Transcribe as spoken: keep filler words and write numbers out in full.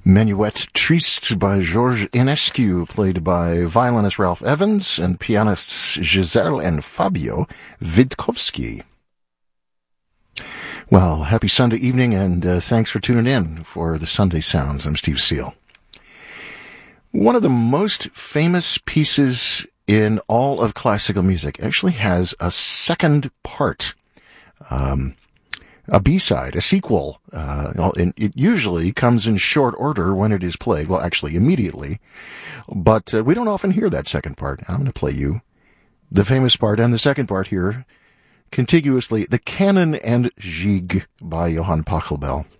Menuet Triste by Georges Enescu, played by violinist Ralph Evans and pianists Giselle and Fabio Witkowski. Well, happy Sunday evening, and uh, thanks for tuning in for the Sunday Sounds. I'm Steve Seal. One of the most famous pieces in all of classical music actually has a second part. Um... A B-side, a sequel. Uh, it usually comes in short order when it is played. Well, actually, immediately. But uh, we don't often hear that second part. I'm going to play you the famous part and the second part here, contiguously, the Canon and Gigue by Johann Pachelbel.